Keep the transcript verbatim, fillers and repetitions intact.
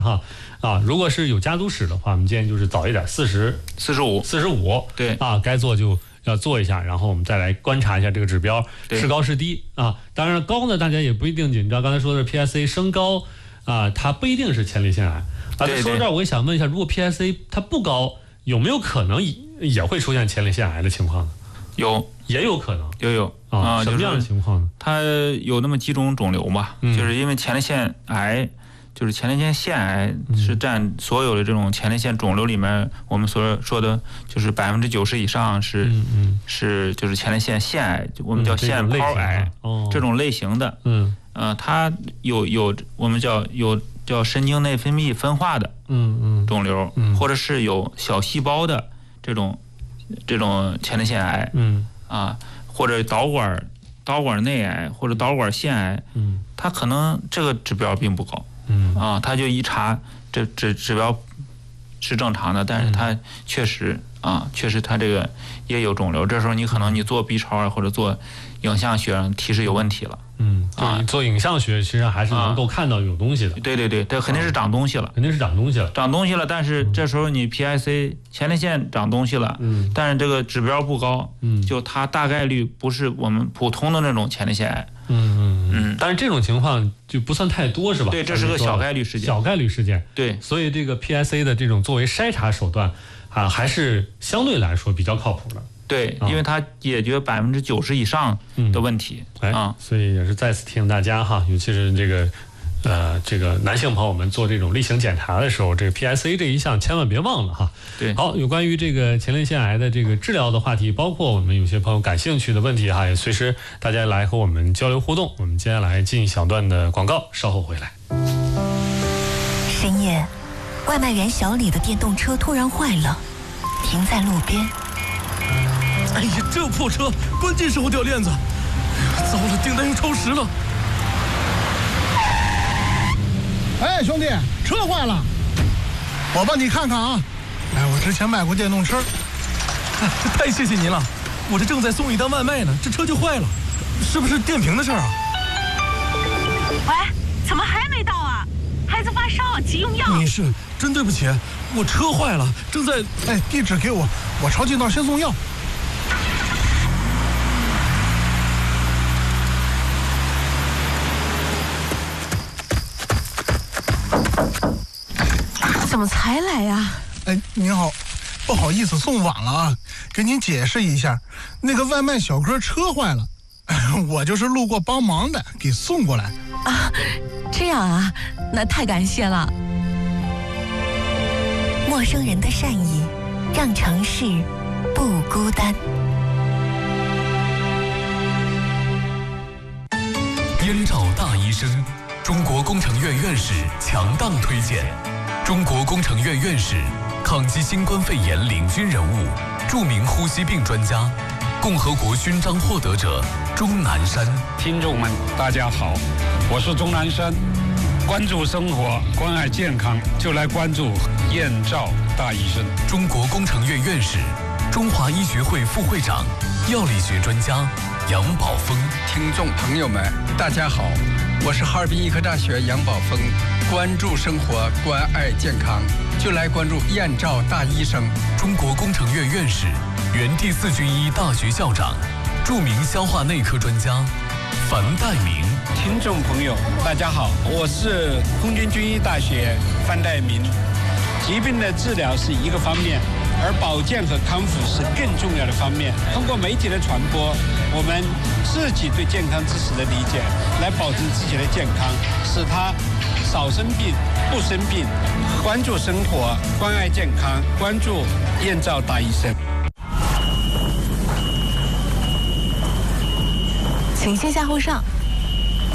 哈啊，如果是有家族史的话，我们建议就是早一点，四十、 四十五、 四十五，对啊，该做就要做一下，然后我们再来观察一下这个指标是高是低啊。当然高呢，大家也不一定紧张。刚才说的 P S A 升高啊，它不一定是前列腺癌。啊，说到这儿，我也想问一下，如果 P S A 它不高，有没有可能也会出现前列腺癌的情况呢？ 有， 也有可能， 有有啊，什么样的情况呢？ 它有那么几种肿瘤吧， 嗯、 就是因为前列腺癌。就是前列腺腺癌是占所有的这种前列腺肿瘤里面，我们所说的就是百分之九十以上是、 嗯嗯、 是就是前列腺腺癌，我们叫腺泡癌、 嗯哦、 这种类型的。 嗯， 呃，它有有我们叫有叫神经内分泌分化的嗯嗯肿瘤， 嗯、 或者是有小细胞的这种这种前列腺癌， 嗯啊，或者导管导管内癌或者导管腺癌， 嗯， 它可能这个指标并不高。 嗯啊，他就一查，这这指标是正常的，但是他确实啊，确实他这个也有肿瘤。这时候你可能你做 B 超啊，或者做影像学提示有问题了。 嗯，啊，做影像学其实还是能够看到有东西的。 啊、对对对，这肯定是长东西了， 肯定是长东西了， 长东西了。但是这时候你 P S A 前列腺长东西了， 嗯， 但是这个指标不高， 嗯， 就它大概率不是我们普通的那种前列腺癌。 嗯嗯嗯，但是这种情况就不算太多，是吧？ 对，这是个小概率事件。 小概率事件。 对， 所以这个 P S A 的这种作为筛查手段啊，还是相对来说比较靠谱的。 对，因为它解决百分之九十以上的问题、 嗯、啊，所以也是再次提醒大家哈，尤其是这个呃这个男性朋友们做这种例行检查的时候，这个 P S A 这一项千万别忘了哈。 对， 好，有关于这个前列腺癌的这个治疗的话题，包括我们有些朋友感兴趣的问题哈，也随时大家来和我们交流互动。我们接下来进一小段的广告，稍后回来。 深夜，外卖员小李的电动车突然坏了，停在路边。 哎呀，这破车，关键时候掉链子，糟了，订单又超时了。 哎，兄弟，车坏了，我帮你看看啊。哎，我之前卖过电动车， 哎、太谢谢您了。我这正在送一单外卖呢，这车就坏了，是不是电瓶的事儿啊？ 喂，怎么还没到啊？孩子发烧，急用药。 女士，真对不起，我车坏了，正在…… 哎，地址给我，我抄近道先送药。 怎么才来呀？ 哎，您好，不好意思送晚了啊，给您解释一下，那个外卖小哥车坏了，我就是路过帮忙的，给送过来。 啊，这样啊，那太感谢了。 陌生人的善意，让城市不孤单。 燕赵大医生，中国工程院院士强档推荐。中国工程院院士，抗击新冠肺炎领军人物，著名呼吸病专家，共和国勋章获得者钟南山。 听众们，大家好，我是钟南山。关注生活，关爱健康，就来关注燕赵大医生。 中国工程院院士，中华医学会副会长，药理学专家杨宝峰。 听众朋友们，大家好，我是哈尔滨医科大学杨宝峰。关注生活，关爱健康，就来关注燕赵大医生。 中国工程院院士，原第四军医大学校长，著名消化内科专家樊岱明。 听众朋友，大家好，我是空军军医大学樊岱明。疾病的治疗是一个方面，而保健和康复是更重要的方面。通过媒体的传播，我们自己对健康知识的理解，来保证自己的健康，使他少生病、不生病。关注生活，关爱健康，关注燕赵大医生。 请先下后上。